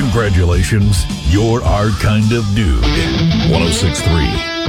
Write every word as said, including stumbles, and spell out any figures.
Congratulations, you're our kind of dude. one oh six point three